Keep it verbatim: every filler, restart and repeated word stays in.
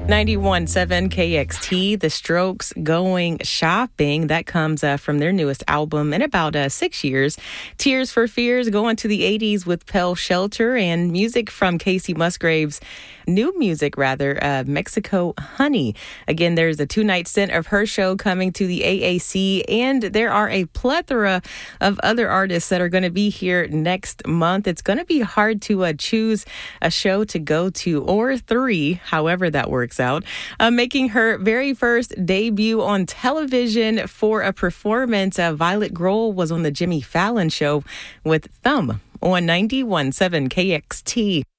ninety-one point seven K X T, The Strokes, Going Shopping. That comes uh, from their newest album in about uh, six years. Tears for Fears, going to the eighties with Pale Shelter, and music from Casey Musgraves. New music, rather, uh, Mexico Honey. Again, there's a two-night stint of her show coming to the A A C, and there are a plethora of other artists that are going to be here next month. It's going to be hard to uh, choose a show to go to, or three, however that works out. Uh, making her very first debut on television for a performance, uh, Violet Grohl was on the Jimmy Fallon Show with Thumb on ninety-one point seven K X T.